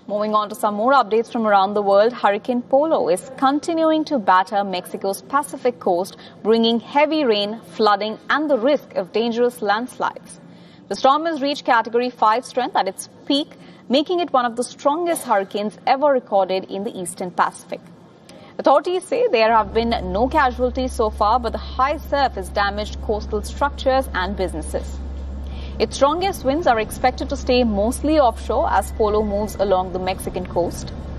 Moving on to some more updates from around the world, Hurricane Polo is continuing to batter Mexico's Pacific coast, bringing heavy rain, flooding, and the risk of dangerous landslides. The storm has reached Category 5 strength at its peak, making it one of the strongest hurricanes ever recorded in the eastern Pacific. Authorities say there have been no casualties so far, but the high surf has damaged coastal structures and businesses. Its strongest winds are expected to stay mostly offshore as Polo moves along the Mexican coast.